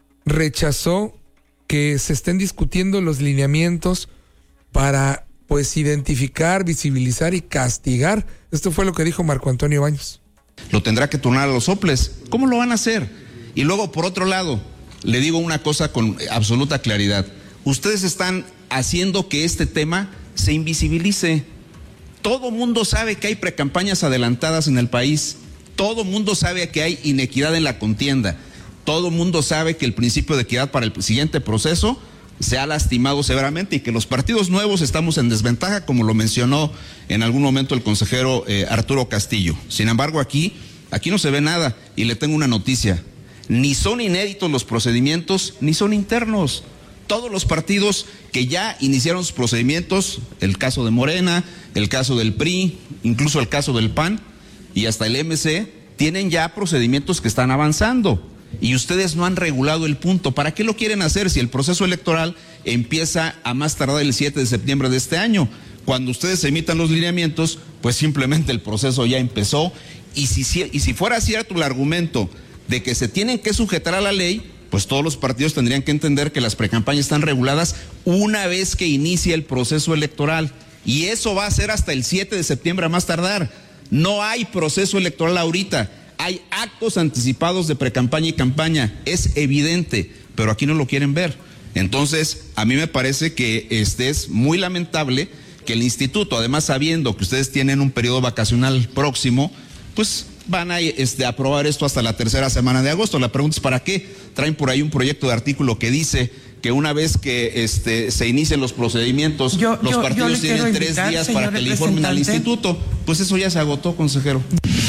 [SPEAKER 1] rechazó que se estén discutiendo los lineamientos para pues identificar, visibilizar y castigar. Esto fue lo que dijo Marco Antonio Baños.
[SPEAKER 7] Lo tendrá que turnar a los soples. ¿Cómo lo van a hacer? Y luego, por otro lado, le digo una cosa con absoluta claridad. Ustedes están haciendo que este tema se invisibilice. Todo mundo sabe que hay precampañas adelantadas en el país. Todo mundo sabe que hay inequidad en la contienda. Todo mundo sabe que el principio de equidad para el siguiente proceso se ha lastimado severamente y que los partidos nuevos estamos en desventaja, como lo mencionó en algún momento el consejero Arturo Castillo. Sin embargo, aquí no se ve nada, y le tengo una noticia. Ni son inéditos los procedimientos, ni son internos. Todos los partidos que ya iniciaron sus procedimientos, el caso de Morena, el caso del PRI, incluso el caso del PAN y hasta el MC, tienen ya procedimientos que están avanzando. Y ustedes no han regulado el punto. ¿Para qué lo quieren hacer si el proceso electoral empieza a más tardar el 7 de septiembre de este año? Cuando ustedes emitan los lineamientos, pues simplemente el proceso ya empezó. Y si fuera cierto el argumento de que se tienen que sujetar a la ley, pues todos los partidos tendrían que entender que las precampañas están reguladas una vez que inicie el proceso electoral. Y eso va a ser hasta el 7 de septiembre a más tardar. No hay proceso electoral ahorita. Hay actos anticipados de precampaña y campaña, es evidente, pero aquí no lo quieren ver. Entonces, a mí me parece que es muy lamentable que el instituto, además sabiendo que ustedes tienen un periodo vacacional próximo, pues van a aprobar esto hasta la tercera semana de agosto. La pregunta es ¿para qué? Traen por ahí un proyecto de artículo que dice que una vez que se inicien los procedimientos, los partidos tienen 3 días para que le informen al instituto. Pues eso ya se agotó, consejero.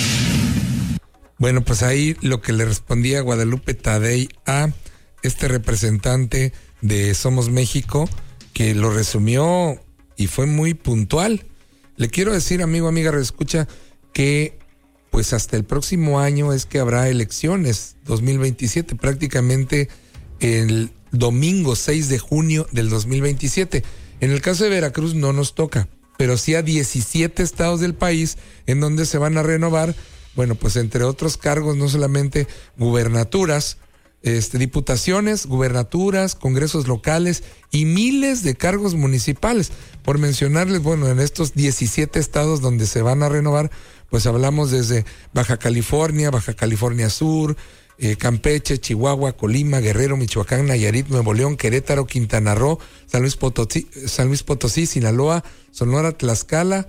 [SPEAKER 1] Bueno, pues ahí lo que le respondía Guadalupe Tadei a este representante de Somos México, que lo resumió y fue muy puntual. Le quiero decir, amigo, amiga, reescucha, que pues hasta el próximo año es que habrá elecciones, 2027, prácticamente el domingo 6 de junio del 2027. En el caso de Veracruz no nos toca, pero sí a 17 estados del país en donde se van a renovar. Bueno, pues entre otros cargos, no solamente gubernaturas, diputaciones, gubernaturas, congresos locales y miles de cargos municipales. Por mencionarles, bueno, en estos 17 estados donde se van a renovar, pues hablamos desde Baja California Sur, Campeche, Chihuahua, Colima, Guerrero, Michoacán, Nayarit, Nuevo León, Querétaro, Quintana Roo, San Luis Potosí, Sinaloa, Sonora, Tlaxcala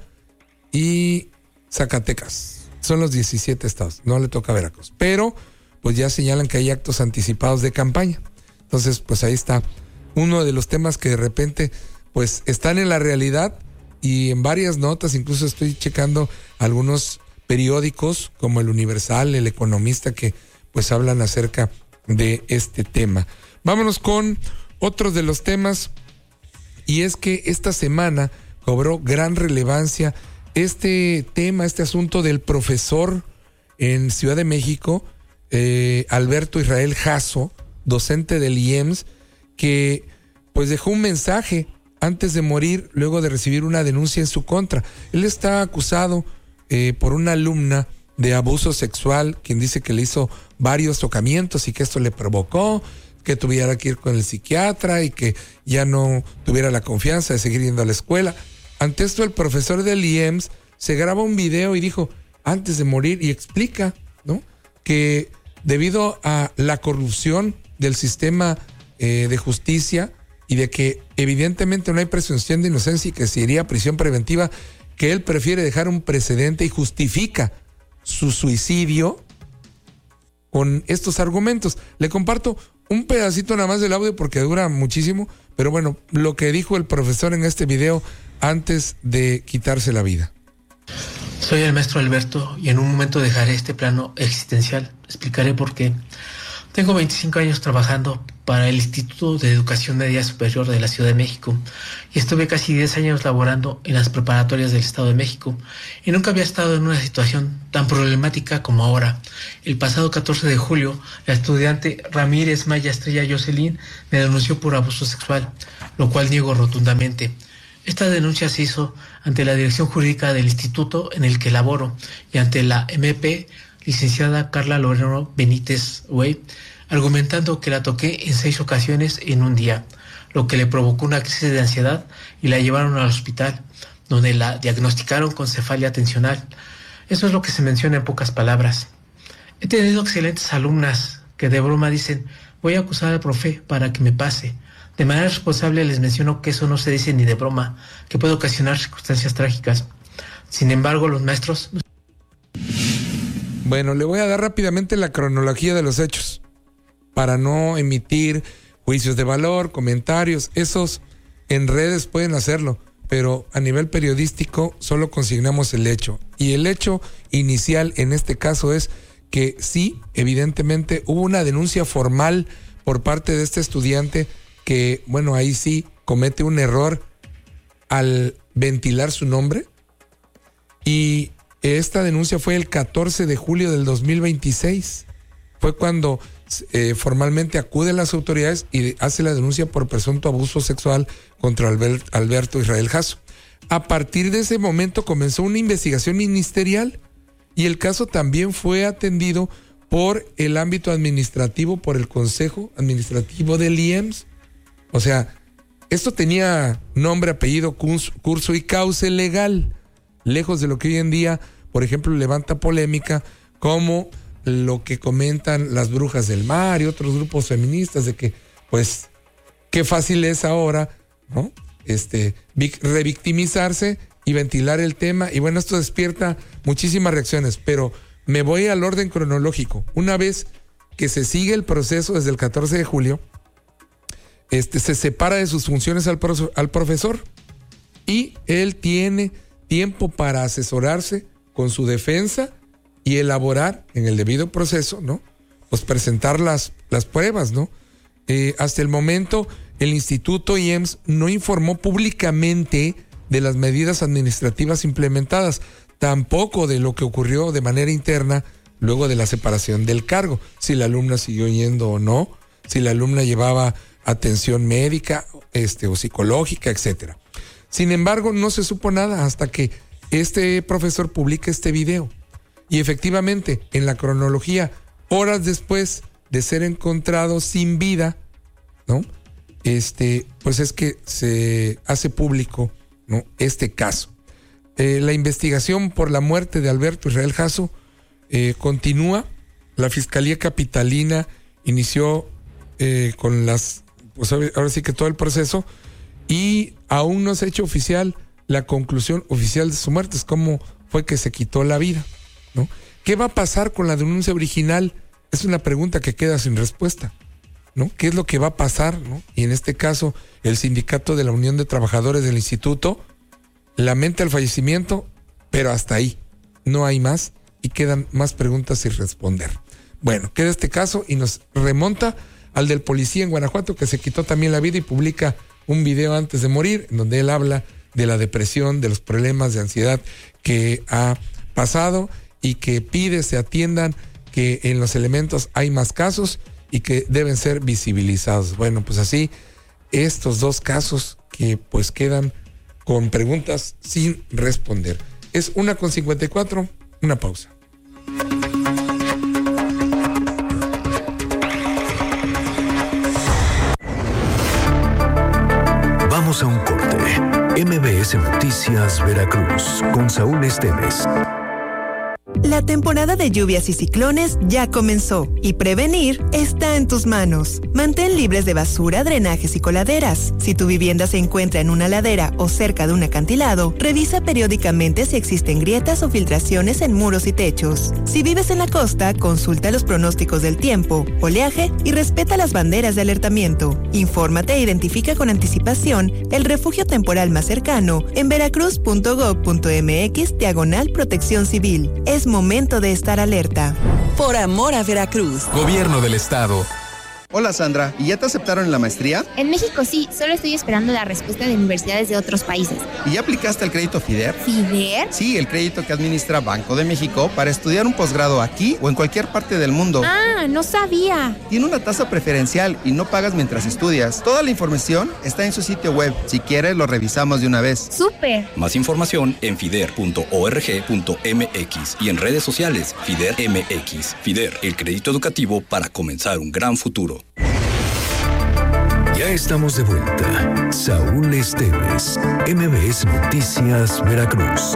[SPEAKER 1] y Zacatecas. Son los 17 estados, no le toca a Veracruz. Pero pues ya señalan que hay actos anticipados de campaña. Entonces, pues ahí está uno de los temas que de repente pues están en la realidad, y en varias notas, incluso estoy checando algunos periódicos como El Universal, El Economista, que pues hablan acerca de este tema. Vámonos con otros de los temas, y es que esta semana cobró gran relevancia este tema, este asunto del profesor en Ciudad de México, Alberto Israel Jasso, docente del IEMS, que pues dejó un mensaje antes de morir, luego de recibir una denuncia en su contra. Él está acusado por una alumna de abuso sexual, quien dice que le hizo varios tocamientos y que esto le provocó que tuviera que ir con el psiquiatra y que ya no tuviera la confianza de seguir yendo a la escuela. Ante esto, el profesor del IEMS se graba un video y dijo, antes de morir, y explica, ¿no?, que debido a la corrupción del sistema de justicia y de que evidentemente no hay presunción de inocencia y que se iría a prisión preventiva, que él prefiere dejar un precedente y justifica su suicidio con estos argumentos. Le comparto un pedacito nada más del audio porque dura muchísimo, pero bueno, lo que dijo el profesor en este video antes de quitarse la vida.
[SPEAKER 8] Soy el maestro Alberto y en un momento dejaré este plano existencial. Explicaré por qué. Tengo 25 años trabajando para el Instituto de Educación Media Superior de la Ciudad de México y estuve casi 10 años laborando en las preparatorias del Estado de México y nunca había estado en una situación tan problemática como ahora. El pasado 14 de julio, la estudiante Ramírez Maya Estrella Jocelyn me denunció por abuso sexual, lo cual niego rotundamente. Esta denuncia se hizo ante la dirección jurídica del instituto en el que laboro y ante la MP licenciada Carla Loreno Benítez Güey, argumentando que la toqué en 6 ocasiones en un día, lo que le provocó una crisis de ansiedad y la llevaron al hospital, donde la diagnosticaron con cefalia tensional. Eso es lo que se menciona en pocas palabras. He tenido excelentes alumnas que de broma dicen, voy a acusar al profe para que me pase. De manera responsable les menciono que eso no se dice ni de broma, que puede ocasionar circunstancias trágicas. Sin embargo, los maestros...
[SPEAKER 1] Bueno, le voy a dar rápidamente la cronología de los hechos para no emitir juicios de valor, comentarios. Esos en redes pueden hacerlo, pero a nivel periodístico solo consignamos el hecho. Y el hecho inicial en este caso es que sí, evidentemente hubo una denuncia formal por parte de este estudiante que, bueno, ahí sí comete un error al ventilar su nombre. Y esta denuncia fue el 14 de julio del 2026. Fue cuando formalmente acuden las autoridades y hace la denuncia por presunto abuso sexual contra Alberto Israel Jasso. A partir de ese momento comenzó una investigación ministerial y el caso también fue atendido por el ámbito administrativo, por el Consejo Administrativo del IEMS. O sea, esto tenía nombre, apellido, curso y cauce legal, lejos de lo que hoy en día, por ejemplo, levanta polémica, como lo que comentan las Brujas del Mar y otros grupos feministas, de que, pues, qué fácil es ahora, ¿no? Revictimizarse y ventilar el tema. Y bueno, esto despierta muchísimas reacciones, pero me voy al orden cronológico. Una vez que se sigue el proceso desde el 14 de julio, se separa de sus funciones al profesor y él tiene tiempo para asesorarse con su defensa y elaborar en el debido proceso, ¿no? Pues presentar las pruebas, ¿no? Hasta el momento, el Instituto IEMS no informó públicamente de las medidas administrativas implementadas, tampoco de lo que ocurrió de manera interna luego de la separación del cargo, si la alumna siguió yendo o no, si la alumna llevaba atención médica, o psicológica, etcétera. Sin embargo, no se supo nada hasta que este profesor publica este video. Y efectivamente, en la cronología, horas después de ser encontrado sin vida, ¿no? Pues es que se hace público, ¿no?, este caso. La investigación por la muerte de Alberto Israel Jasso continúa. La Fiscalía Capitalina inició con pues ahora sí que todo el proceso, y aún no se ha hecho oficial la conclusión oficial de su muerte, es cómo fue que se quitó la vida, ¿no? ¿Qué va a pasar con la denuncia original? Es una pregunta que queda sin respuesta, ¿no? ¿Qué es lo que va a pasar, ¿no? Y en este caso, el sindicato de la Unión de Trabajadores del Instituto lamenta el fallecimiento, pero hasta ahí, no hay más y quedan más preguntas sin responder. Bueno, queda este caso y nos remonta al del policía en Guanajuato que se quitó también la vida y publica un video antes de morir en donde él habla de la depresión, de los problemas de ansiedad que ha pasado y que pide se atiendan, que en los elementos hay más casos y que deben ser visibilizados. Bueno, pues así, estos dos casos que pues quedan con preguntas sin responder. Es 1:54, una pausa.
[SPEAKER 5] Vamos a un corte. MBS Noticias Veracruz con Saúl Esteves.
[SPEAKER 15] La temporada de lluvias y ciclones ya comenzó y prevenir está en tus manos. Mantén libres de basura, drenajes y coladeras. Si tu vivienda se encuentra en una ladera o cerca de un acantilado, revisa periódicamente si existen grietas o filtraciones en muros y techos. Si vives en la costa, consulta los pronósticos del tiempo, oleaje y respeta las banderas de alertamiento. Infórmate e identifica con anticipación el refugio temporal más cercano en veracruz.gov.mx/protección civil. Es momento de estar alerta.
[SPEAKER 9] por amor a Veracruz.
[SPEAKER 5] Gobierno del Estado.
[SPEAKER 19] Hola Sandra, ¿y ya te aceptaron en la maestría?
[SPEAKER 10] En México sí, solo estoy esperando la respuesta de universidades de otros países.
[SPEAKER 19] ¿Y ya aplicaste el crédito FIDER?
[SPEAKER 10] ¿FIDER?
[SPEAKER 19] Sí, el crédito que administra Banco de México para estudiar un posgrado aquí o en cualquier parte del mundo.
[SPEAKER 10] Ah, no sabía.
[SPEAKER 19] Tiene una tasa preferencial y no pagas mientras estudias. Toda la información está en su sitio web. Si quieres, lo revisamos de una vez.
[SPEAKER 10] ¡Súper!
[SPEAKER 11] Más información en fider.org.mx y en redes sociales FIDER MX. FIDER, el crédito educativo para comenzar un gran futuro.
[SPEAKER 5] Ya estamos de vuelta. Saúl Esteves, MBS Noticias, Veracruz.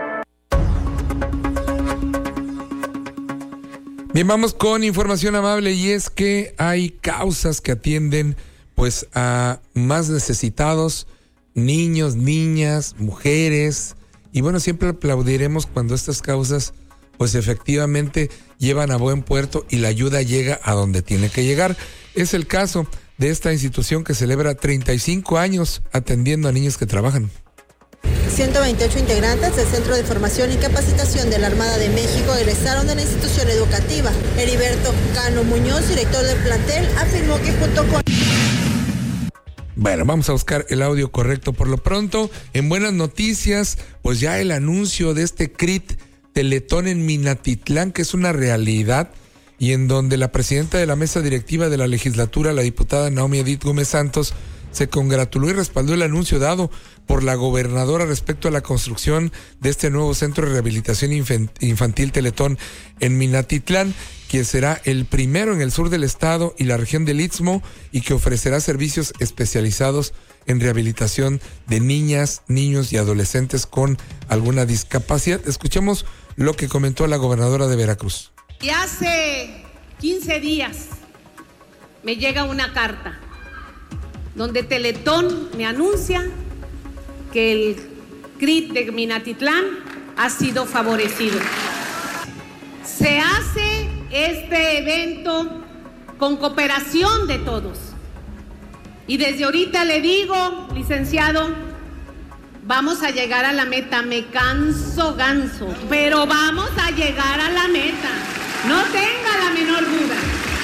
[SPEAKER 1] Bien, vamos con información amable, y es que hay causas que atienden pues a más necesitados, niños, niñas, mujeres, y bueno, siempre aplaudiremos cuando estas causas pues efectivamente llevan a buen puerto y la ayuda llega a donde tiene que llegar. Es el caso de esta institución que celebra 35 años atendiendo a niños que trabajan.
[SPEAKER 12] 128 integrantes del Centro de Formación y Capacitación de la Armada de México egresaron de la institución educativa. Heriberto Cano Muñoz, director del plantel, afirmó que junto con...
[SPEAKER 1] Bueno, vamos a buscar el audio correcto. Por lo pronto, en buenas noticias, pues ya el anuncio de este CRIT Teletón en Minatitlán, que es una realidad, y en donde la presidenta de la mesa directiva de la legislatura, la diputada Naomi Edith Gómez Santos, se congratuló y respaldó el anuncio dado por la gobernadora respecto a la construcción de este nuevo centro de rehabilitación infantil Teletón en Minatitlán, que será el primero en el sur del estado y la región del Istmo, y que ofrecerá servicios especializados en rehabilitación de niñas, niños y adolescentes con alguna discapacidad. Escuchemos lo que comentó la gobernadora de Veracruz.
[SPEAKER 13] Y hace 15 días me llega una carta donde Teletón me anuncia que el CRIT de Minatitlán ha sido favorecido. Se hace este evento con cooperación de todos. Y desde ahorita le digo, licenciado, vamos a llegar a la meta. Me canso ganso, pero vamos a llegar a la meta. No tenga la menor duda.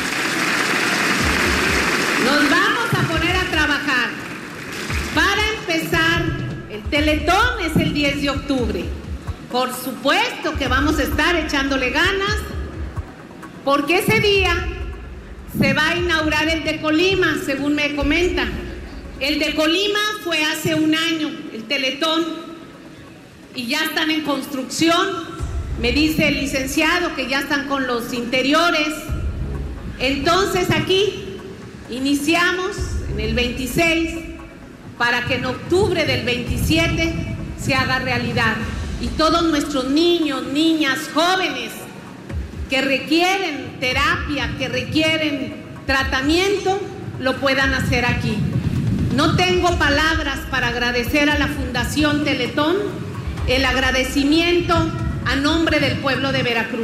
[SPEAKER 13] Nos vamos a poner a trabajar. Para empezar, el Teletón es el 10 de octubre. Por supuesto que vamos a estar echándole ganas, porque ese día se va a inaugurar el de Colima, según me comentan. El de Colima fue hace un año, el Teletón, y ya están en construcción. Me dice el licenciado que ya están con los interiores. Entonces aquí iniciamos en el 26 para que en octubre del 27 se haga realidad. Y todos nuestros niños, niñas, jóvenes que requieren terapia, que requieren tratamiento, lo puedan hacer aquí. No tengo palabras para agradecer a la Fundación Teletón el agradecimiento a nombre del pueblo de Veracruz.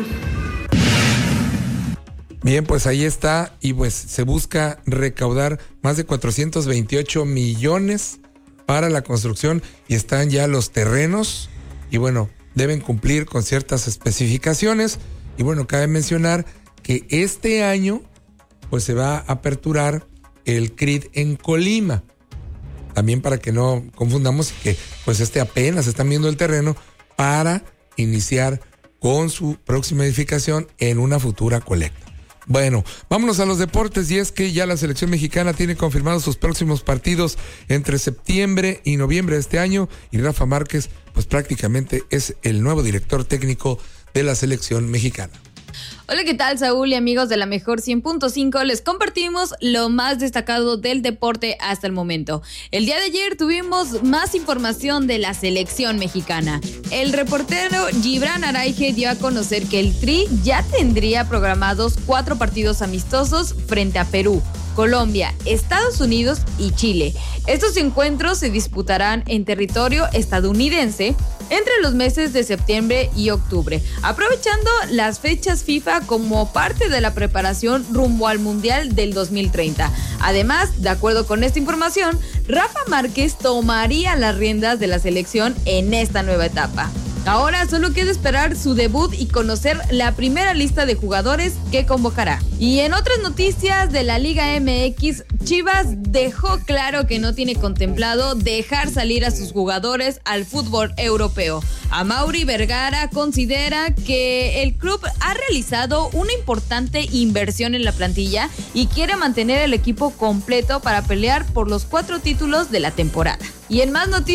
[SPEAKER 1] Bien, pues ahí está, y pues se busca recaudar más de 428 millones para la construcción, y están ya los terrenos, y bueno, deben cumplir con ciertas especificaciones. Y bueno, cabe mencionar que este año pues se va a aperturar el CRIT en Colima. También para que no confundamos que pues apenas están viendo el terreno para iniciar con su próxima edificación en una futura colecta. Bueno, vámonos a los deportes, y es que ya la selección mexicana tiene confirmados sus próximos partidos entre septiembre y noviembre de este año, y Rafa Márquez pues prácticamente es el nuevo director técnico de la selección mexicana.
[SPEAKER 14] Hola, ¿qué tal, Saúl y amigos de la Mejor 100.5? Les compartimos lo más destacado del deporte hasta el momento. El día de ayer tuvimos más información de la selección mexicana. El reportero Gibran Araige dio a conocer que el Tri ya tendría programados 4 partidos amistosos frente a Perú, Colombia, Estados Unidos y Chile. Estos encuentros se disputarán en territorio estadounidense entre los meses de septiembre y octubre, aprovechando las fechas FIFA como parte de la preparación rumbo al Mundial del 2030. Además, de acuerdo con esta información, Rafa Márquez tomaría las riendas de la selección en esta nueva etapa. Ahora solo queda esperar su debut y conocer la primera lista de jugadores que convocará. Y en otras noticias de la Liga MX, Chivas dejó claro que no tiene contemplado dejar salir a sus jugadores al fútbol europeo. Amaury Vergara considera que el club ha realizado una importante inversión en la plantilla y quiere mantener el equipo completo para pelear por los 4 títulos de la temporada. Y en más noticias,